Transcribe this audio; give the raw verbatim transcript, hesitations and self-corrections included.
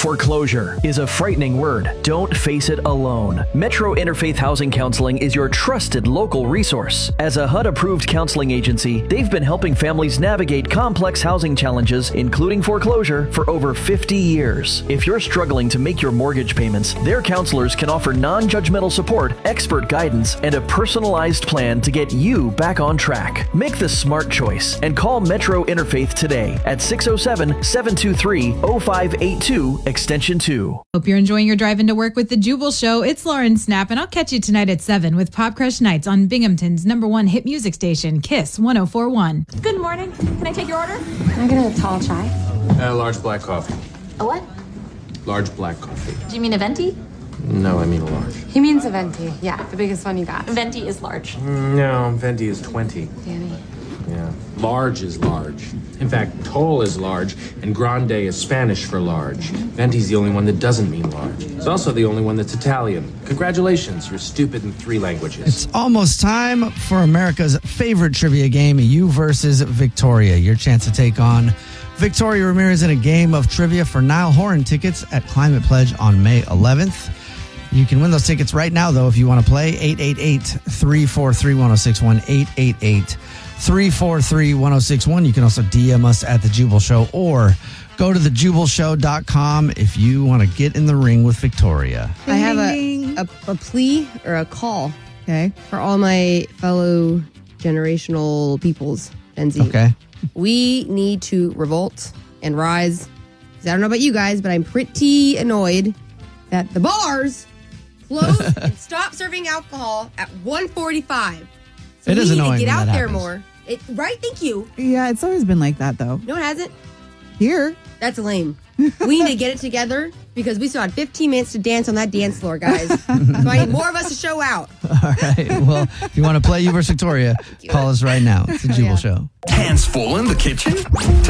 Foreclosure is a frightening word. Don't face it alone. Metro Interfaith Housing Counseling is your trusted local resource. As a H U D-approved counseling agency, they've been helping families navigate complex housing challenges, including foreclosure, for over fifty years. If you're struggling to make your mortgage payments, their counselors can offer non-judgmental support, expert guidance, and a personalized plan to get you back on track. Make the smart choice and call Metro Interfaith today at six oh seven, seven two three, oh five eight two, extension two. Hope you're enjoying your drive into work with the Jubal Show. It's Lauren Snap, and I'll catch you tonight at seven with Pop Crush Nights on Binghamton's number one hit music station, Kiss one oh four point one. Good morning. Can I take your order? Can I get a tall chai? A large black coffee. A what? Large black coffee. Do you mean a venti? No, I mean a large. He means a venti. Yeah, the biggest one you got. Venti is large. No, venti is twenty. Danny. Yeah. Large is large. In fact, tall is large, and grande is Spanish for large. Venti's the only one that doesn't mean large. It's also the only one that's Italian. Congratulations, you're stupid in three languages. It's almost time for America's favorite trivia game, You versus Victoria. Your chance to take on Victoria Ramirez in a game of trivia for Niall Horan tickets at Climate Pledge on May eleventh. You can win those tickets right now, though, if you want to play. eight eight eight, three four three, one oh six one, eight eight eight, three four three, one oh six one. You can also D M us at The Jubal Show or go to the jubal show dot com if you want to get in the ring with Victoria. I have a, a, a plea or a call, okay, for all my fellow generational peoples, Gen Z. Okay. We need to revolt and rise. 'Cause I don't know about you guys, but I'm pretty annoyed that the bars close and stop serving alcohol at one forty-five. So It we is need annoying to get when out that there happens. more. It, right? Thank you. Yeah, it's always been like that, though. No, it hasn't. Here. That's lame. We need to get it together because we still had fifteen minutes to dance on that dance floor, guys. So I need more of us to show out. All right. Well, if you want to play You versus Victoria, call us right now. It's The Jubal Yeah. Show. Hands full in the kitchen?